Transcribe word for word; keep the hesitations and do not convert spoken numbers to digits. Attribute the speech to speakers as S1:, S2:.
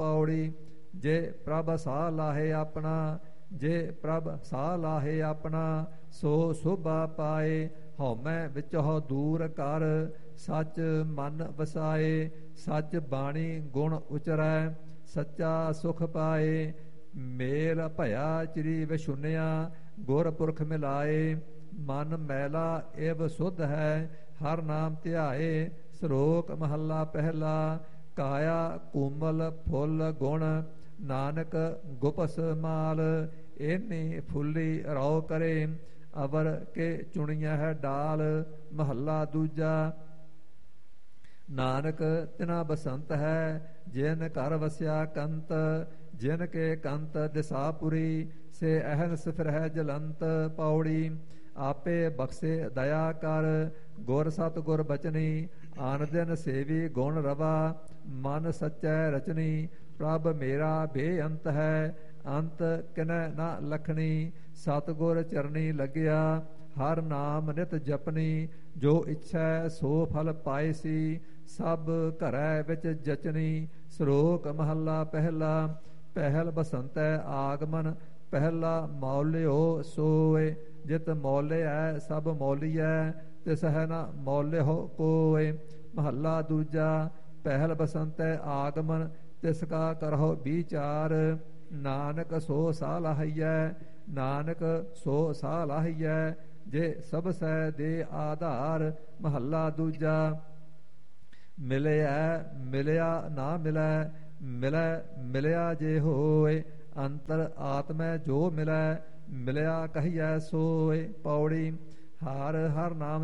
S1: ਪੌੜੀ। ਜੇ ਪ੍ਰਭ ਸਾਹ ਲਾਹੇ ਆਪਣਾ, ਜੇ ਪ੍ਰਭ ਸਾਹ ਲਾਹੇ ਆਪਣਾ, ਸੋ ਸੋਭਾ ਪਾਏ। ਹਉਮੈ ਵਿਚੋ ਦੂਰ ਕਰ, ਸੱਚ ਮਨ ਵਸਾਏ। ਸੱਚ ਬਾਣੀ ਗੁਣ ਉਚਰੈ, ਸੱਚਾ ਸੁਖ ਪਾਏ। ਮੇਲ ਭਇਆ ਚਿਰੀ ਵਿਸ਼ੁੰਨਿਆ, ਗੁਰ ਪੁਰਖ ਮਿਲਾਏ। ਮਨ ਮੈਲਾ ਏਵ ਸੁਧ ਹੈ, ਹਰ ਨਾਮ ਧਿਆਏ। ਸ਼ਲੋਕ ਮਹੱਲਾ ਪਹਿਲਾ। ਕਾਇਆ ਕੋਮਲ ਫੁੱਲ ਗੁਣ, ਨਾਨਕ ਗੁਪਸ ਮਾਲ। ਇਹਨੀ ਫੁੱਲੀ ਰਉ ਕਰੇ, ਅਵਰ ਕੇ ਚੁਣੀਆ ਹੈ ਡਾਲ। ਮਹੱਲਾ ਦੂਜਾ। ਨਾਨਕ ਤਿਨਾ ਬਸੰਤ ਹੈ, ਜਿਨ ਘਰ ਵਸਿਆ ਕੰਤ। ਜਿਨ ਕੇ ਕੰਤ ਦਿਸਾਪੁਰੀ, ਸੇ ਅਹਨਸ ਫਿਰਹਿ ਜਲੰਤ। ਪੌੜੀ। ਆਪੇ ਬਖਸ਼ੇ ਦਇਆ ਕਰ, ਗੁਰ ਸਤ ਗੁਰ ਬਚਨੀ। ਆਨ ਦਿਨ ਸੇਵੀ ਗੁਣ ਰਵਾ, ਮਨ ਸਚੈ ਰਚਨੀ। ਪ੍ਰਭ ਮੇਰਾ ਬੇਅੰਤ ਹੈ, ਅੰਤ ਕਿਨੈ ਨਾ ਲਖਣੀ। ਸਤਿਗੁਰ ਚਰਨੀ ਲੱਗਿਆ, ਹਰ ਨਾਮ ਨਿਤ ਜਪਨੀ। ਜੋ ਇੱਛੈ ਸੋ ਫਲ ਪਾਇਸੀ, ਸਭ ਘਰੈ ਵਿੱਚ ਜਚਨੀ। ਸ਼ਲੋਕ ਮਹੱਲਾ ਪਹਿਲਾ। ਪਹਿਲ ਬਸੰਤੈ ਆਗਮਨ, ਪਹਿਲਾ ਮੌਲਿਓ ਸੋਏ। ਜਿਤ ਮੌਲਿਐ ਸਭ ਮੌਲੀਐ, ਤਿਸ ਹੈ ਨਾ ਮੌਲਿਓ ਕੋਇ। ਮਹੱਲਾ ਦੂਜਾ। ਪਹਿਲ ਬਸੰਤੈ ਆਗਮਨ, ਤਿਸ ਕਾ ਕਰਹੁ ਵਿਚਾਰ। ਨਾਨਕ ਸੋ ਸਾਹ ਲਾਹੀਐ, ਨਾਨਕ ਸੋ ਸਾਹ ਲਾਹੀਐ। ਜੇ ਸਭ ਸੈ ਦੇ ਆਧਾਰ। ਮਹੱਲਾ ਦੂਜਾ। ਮਿਲਿਆ ਮਿਲਿਆ ਨਾ ਮਿਲੈ, ਮਿਲੈ ਮਿਲਿਆ ਜੇ ਹੋਏ। ਅੰਤਰ ਆਤਮੈ ਜੋ ਮਿਲੈ, ਮਿਲਿਆ ਕਹੀਐ ਸੋਏ। ਪੌੜੀ। ਹਰ ਹਰ ਨਾਮ